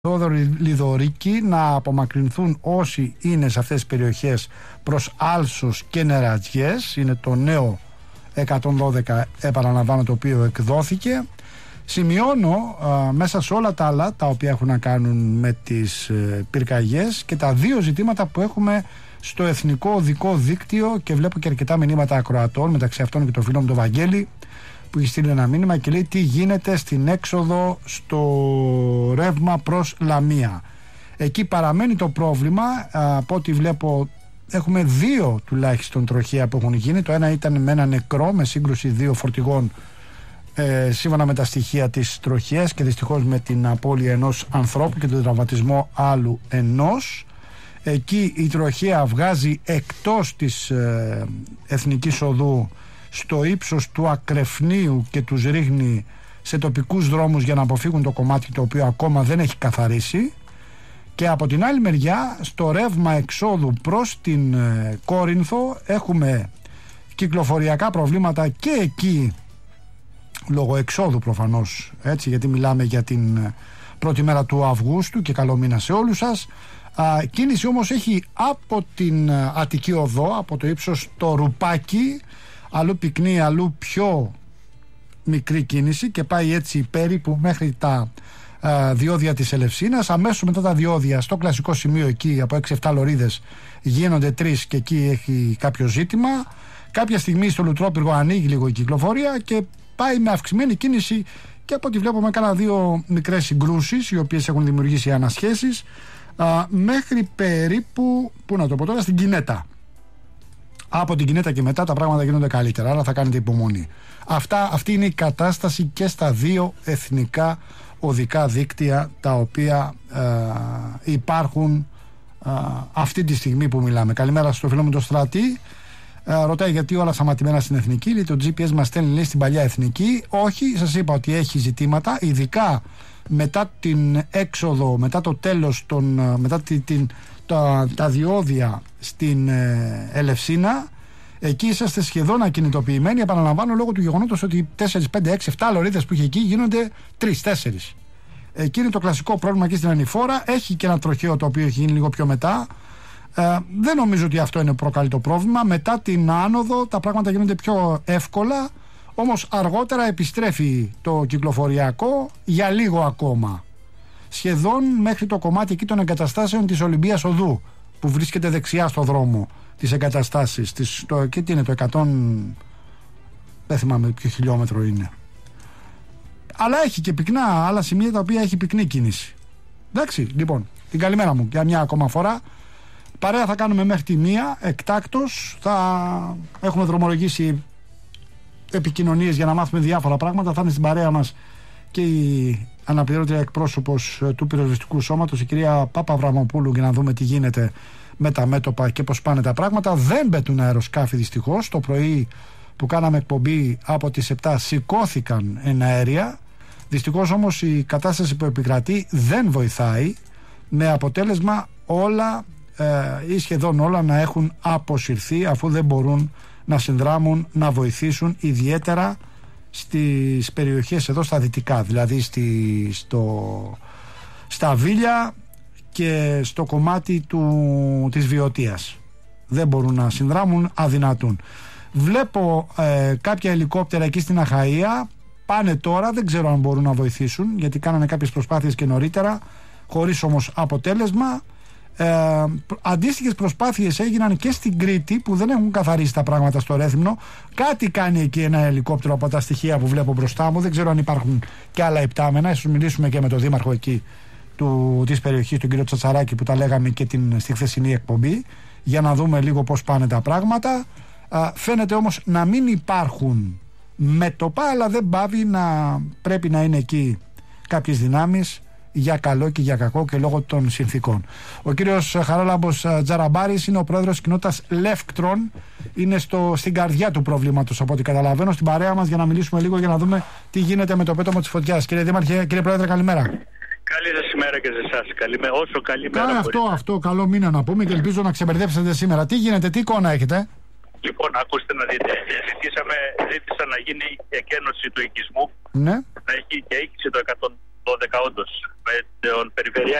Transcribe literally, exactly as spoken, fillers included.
Λιδωρίκη να απομακρυνθούν όσοι είναι σε αυτές τις περιοχές προς άλσους και νερατζιές. Είναι το νέο εκατόν δώδεκα, επαναλαμβάνω, το οποίο εκδόθηκε. Σημειώνω α, μέσα σε όλα τα άλλα τα οποία έχουν να κάνουν με τις ε, πυρκαγιές και τα δύο ζητήματα που έχουμε στο Εθνικό Οδικό Δίκτυο, και βλέπω και αρκετά μηνύματα ακροατών, μεταξύ αυτών και το φίλο μου τον Βαγγέλη, που έχει στείλει ένα μήνυμα και λέει τι γίνεται στην έξοδο στο ρεύμα προς Λαμία. Εκεί παραμένει το πρόβλημα. Από ό,τι βλέπω έχουμε δύο τουλάχιστον τροχαία που έχουν γίνει. Το ένα ήταν με ένα νεκρό, με σύγκρουση δύο φορτηγών, ε, σύμφωνα με τα στοιχεία της τροχαίας, και δυστυχώς με την απώλεια ενός ανθρώπου και τον τραυματισμό άλλου ενός. Εκεί η τροχαία βγάζει εκτός της ε, εθνικής οδού στο ύψος του Ακρεφνίου και τους ρίχνει σε τοπικούς δρόμους για να αποφύγουν το κομμάτι το οποίο ακόμα δεν έχει καθαρίσει. Και από την άλλη μεριά, στο ρεύμα εξόδου προς την ε, Κόρινθο, έχουμε κυκλοφοριακά προβλήματα και εκεί, λόγω εξόδου προφανώς, έτσι, γιατί μιλάμε για την πρώτη μέρα του Αυγούστου και καλό μήνα σε όλους σας. Α, κίνηση όμως έχει από την Αττική Οδό, από το ύψος το Ρουπάκι, αλλού πυκνή, αλλού πιο μικρή κίνηση, και πάει έτσι περίπου μέχρι τα α, διόδια της Ελευσίνας. Αμέσως μετά τα διόδια, στο κλασικό σημείο εκεί, από έξι εφτά λωρίδες γίνονται τρεις και εκεί έχει κάποιο ζήτημα. Κάποια στιγμή στο Λουτρόπυργο ανοίγει λίγο η κυκλοφορία και πάει με αυξημένη κίνηση, και από ό,τι βλέπουμε κάνα δύο μικρές συγκρούσεις οι οποίες έχουν δημιουργήσει ανασχέσεις α, μέχρι περίπου, πού να το πω τώρα, στην Κινέτα. Από την Κινέτα και μετά τα πράγματα γίνονται καλύτερα, άρα θα κάνετε υπομονή. Αυτά, αυτή είναι η κατάσταση και στα δύο εθνικά οδικά δίκτυα τα οποία ε, υπάρχουν ε, αυτή τη στιγμή που μιλάμε. Καλημέρα στο φίλο μου τον Στρατή. Ε, ρωτάει γιατί όλα σταματημένα στην εθνική. Λέει το τζι πι ες μας στέλνει, λέει, στην παλιά εθνική. Όχι, σας είπα ότι έχει ζητήματα, ειδικά μετά την έξοδο, μετά το τέλος των, μετά την, την, τα, τα διόδια στην ε, Ελευσίνα. Εκεί είσαστε σχεδόν ακινητοποιημένοι. Επαναλαμβάνω, λόγω του γεγονότος ότι τέσσερα, πέντε, έξι, εφτά λωρίδες που είχε εκεί γίνονται τρεις τέσσερα. Εκεί είναι το κλασικό πρόβλημα και στην Ανηφόρα. Έχει και ένα τροχαίο το οποίο έχει γίνει λίγο πιο μετά. Ε, δεν νομίζω ότι αυτό είναι που προκαλεί το πρόβλημα. Μετά την άνοδο τα πράγματα γίνονται πιο εύκολα. Όμως αργότερα επιστρέφει το κυκλοφοριακό για λίγο ακόμα. Σχεδόν μέχρι το κομμάτι εκεί των εγκαταστάσεων της Ολυμπίας Οδού, που βρίσκεται δεξιά στο δρόμο της εγκαταστάσεις. Της, το, και τι είναι το εκατό, δεν θυμάμαι ποιο χιλιόμετρο είναι. Αλλά έχει και πυκνά άλλα σημεία τα οποία έχει πυκνή κίνηση. Εντάξει, λοιπόν, την καλημέρα μου για μια ακόμα φορά. Παρέα θα κάνουμε μέχρι τη μία, εκτάκτος. Θα έχουμε δρομολογήσει επικοινωνίες για να μάθουμε διάφορα πράγματα. Θα είναι στην παρέα μας και η αναπληρώτρια εκπρόσωπος του πυροσβεστικού σώματος, η κυρία Παπαβραμοπούλου, για να δούμε τι γίνεται με τα μέτωπα και πώς πάνε τα πράγματα. Δεν πετούν αεροσκάφη δυστυχώς. Το πρωί που κάναμε εκπομπή από τις επτά σηκώθηκαν εναέρια. Δυστυχώς όμως η κατάσταση που επικρατεί δεν βοηθάει, με αποτέλεσμα όλα ε, ή σχεδόν όλα να έχουν αποσυρθεί, αφού δεν μπορούν να συνδράμουν, να βοηθήσουν, ιδιαίτερα στις περιοχές εδώ στα δυτικά, δηλαδή στη, στο, στα Βίλια και στο κομμάτι του, της Βιωτίας. Δεν μπορούν να συνδράμουν, αδυνατούν. Βλέπω ε, κάποια ελικόπτερα εκεί στην Αχαΐα, πάνε τώρα, δεν ξέρω αν μπορούν να βοηθήσουν, γιατί κάνανε κάποιες προσπάθειες και νωρίτερα, χωρίς όμως αποτέλεσμα. Ε, αντίστοιχες προσπάθειες έγιναν και στην Κρήτη, που δεν έχουν καθαρίσει τα πράγματα στο Ρέθυμνο. Κάτι κάνει εκεί ένα ελικόπτερο από τα στοιχεία που βλέπω μπροστά μου. Δεν ξέρω αν υπάρχουν και άλλα υπτάμενα. Ίσως μιλήσουμε και με τον δήμαρχο εκεί του, της περιοχής, τον κύριο Τσατσαράκη, που τα λέγαμε και την, στη χθεσινή εκπομπή, για να δούμε λίγο πώς πάνε τα πράγματα. Ε, φαίνεται όμως να μην υπάρχουν μέτωπα, αλλά δεν πάβει να πρέπει να είναι εκεί κάποιες δυνάμεις, για καλό και για κακό και λόγω των συνθήκων. Ο κύριος Χαράλαμπος Τζαραμπάρης είναι ο πρόεδρος της κοινότητας Λεύκτρον. Είναι στο, στην καρδιά του προβλήματος, από ό,τι καταλαβαίνω, στην παρέα μας, για να μιλήσουμε λίγο, για να δούμε τι γίνεται με το πέτωμα της φωτιάς. Κύριε Δήμαρχε, κύριε Πρόεδρε, καλημέρα. Καλή σας ημέρα και σε εσάς. Καλημέρα, όσο καλημέρα. Καλά, αυτό, αυτό, καλό μήνα να πούμε, και ελπίζω να ξεμπερδέψετε σήμερα. Τι γίνεται, τι εικόνα έχετε? Λοιπόν, ακούστε να δείτε. Ζήτησα να γίνει η εκένωση του οικισμού. Ναι. Να έχει και οίκηση το εκατόν δώδεκα όντως. Με τον Περιφερειάρχη